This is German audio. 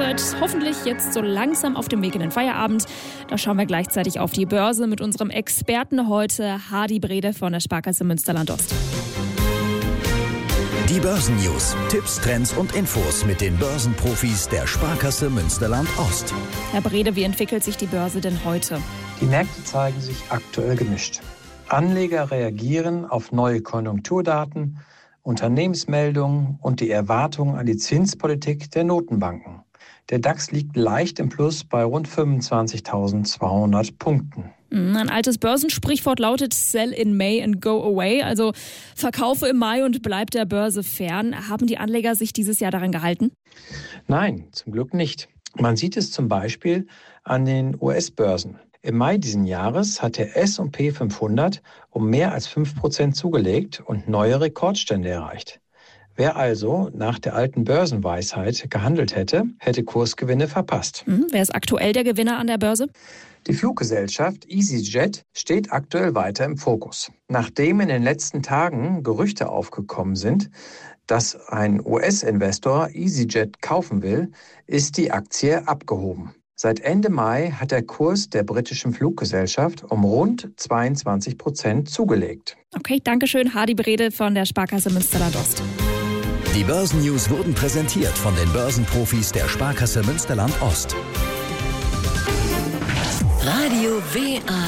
seid hoffentlich jetzt so langsam auf dem Weg in den Feierabend. Da schauen wir gleichzeitig auf die Börse mit unserem Experten heute, Hardy Brede von der Sparkasse Münsterland-Ost. Die Börsennews, Tipps, Trends und Infos mit den Börsenprofis der Sparkasse Münsterland-Ost. Herr Brede, wie entwickelt sich die Börse denn heute? Die Märkte zeigen sich aktuell gemischt. Anleger reagieren auf neue Konjunkturdaten, Unternehmensmeldungen und die Erwartungen an die Zinspolitik der Notenbanken. Der DAX liegt leicht im Plus bei rund 25.200 Punkten. Ein altes Börsensprichwort lautet Sell in May and go away, also verkaufe im Mai und bleib der Börse fern. Haben die Anleger sich dieses Jahr daran gehalten? Nein, zum Glück nicht. Man sieht es zum Beispiel an den US-Börsen. Im Mai diesen Jahres hat der S&P 500 um mehr als 5% zugelegt und neue Rekordstände erreicht. Wer also nach der alten Börsenweisheit gehandelt hätte, hätte Kursgewinne verpasst. Wer ist aktuell der Gewinner an der Börse? Die Fluggesellschaft EasyJet steht aktuell weiter im Fokus. Nachdem in den letzten Tagen Gerüchte aufgekommen sind, dass ein US-Investor EasyJet kaufen will, ist die Aktie abgehoben. Seit Ende Mai hat der Kurs der britischen Fluggesellschaft um rund 22% zugelegt. Okay, danke schön, Hardy Brede von der Sparkasse Münsterland-Ost. Die Börsennews wurden präsentiert von den Börsenprofis der Sparkasse Münsterland-Ost. Radio WA